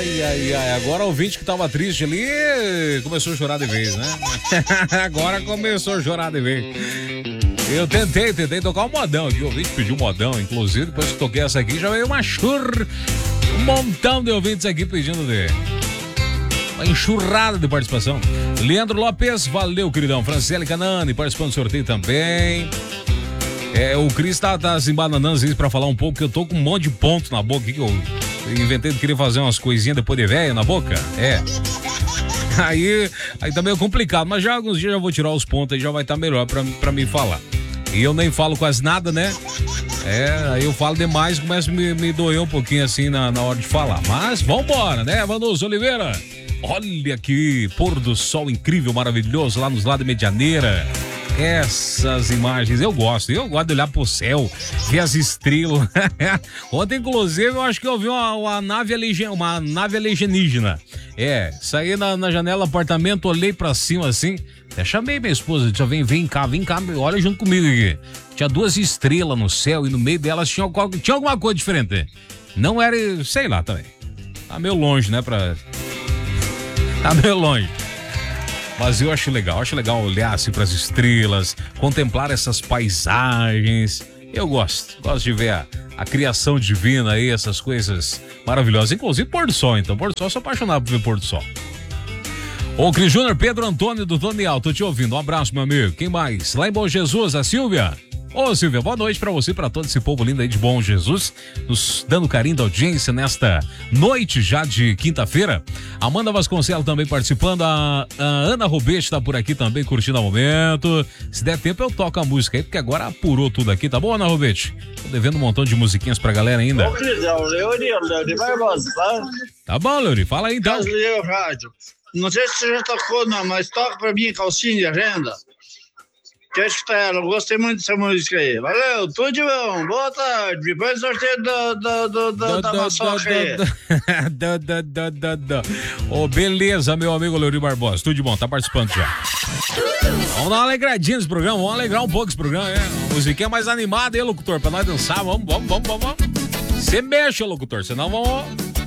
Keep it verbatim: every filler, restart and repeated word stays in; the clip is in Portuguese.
Ai, ai, ai. Agora o ouvinte que tava triste ali começou a chorar de vez, né? Agora começou a chorar de vez. Eu tentei, tentei tocar um modão aqui. O ouvinte pediu um modão, inclusive. Depois que toquei essa aqui, já veio uma churra. Um montão de ouvintes aqui pedindo de. Uma enxurrada de participação. Leandro Lopes, valeu, queridão. Franciele Canani, participando do sorteio também. É, o Cris tá, tá se embananando isso pra falar um pouco, que eu tô com um monte de ponto na boca aqui, que eu inventei de querer fazer umas coisinhas depois de velho na boca. É. Aí, aí tá meio complicado, mas já alguns dias já vou tirar os pontos aí, já vai estar tá melhor pra, pra me falar. E eu nem falo quase nada, né? É, aí eu falo demais, começa a me, me doer um pouquinho assim na, na hora de falar. Mas vambora, né, Vanuso Oliveira? Olha que pôr do sol incrível, maravilhoso lá nos lados de Medianeira. Essas imagens eu gosto, eu gosto de olhar pro céu, ver as estrelas. Ontem, inclusive, eu acho que eu vi uma, uma nave alienígena, uma nave alienígena. É, saí na, na janela do apartamento, olhei pra cima assim, até chamei minha esposa, disse, vem, vem cá, vem cá, olha junto comigo aqui. Tinha duas estrelas no céu e no meio delas tinha, tinha alguma coisa diferente. Não era, sei lá também. Tá meio longe, né, pra... Tá meio longe. Mas eu acho legal, acho legal olhar assim para as estrelas, contemplar essas paisagens. Eu gosto, gosto de ver a, a criação divina aí, essas coisas maravilhosas. Inclusive pôr do sol, então. Pôr do sol, sou apaixonado por ver pôr do sol. Ô, Cris Júnior, Pedro Antônio do Tonial, tô te ouvindo. Um abraço, meu amigo. Quem mais? Lá em Bom Jesus, a Silvia. Ô, Silvia, boa noite pra você, pra todo esse povo lindo aí de Bom Jesus, nos dando carinho da audiência nesta noite já de quinta-feira. Amanda Vasconcelos também participando, a, a Ana Robete tá por aqui também curtindo o momento. Se der tempo eu toco a música aí, porque agora apurou tudo aqui, tá bom, Ana Robete? Tô devendo um montão de musiquinhas pra galera ainda. Ô, Cris, é o Leori, é o Leori Barbosa, tá? Tá bom, Leori, fala aí então. Desliguei o rádio. Não sei se você já tocou, não, mas toca pra mim, calcinha de agenda. Quero escutar ela, gostei muito dessa música aí. Valeu, tudo de bom, boa tarde. Depois do sorteio do, do, do, do, da maçoca aí. Ô, beleza, meu amigo Leori Barbosa, tudo de bom, tá participando já. Vamos dar uma alegradinha nesse programa, vamos alegrar um pouco esse programa, é. A musiquinha mais animada aí, locutor, pra nós dançar, vamos, vamos, vamos, vamos. Você mexe, locutor, senão vamos...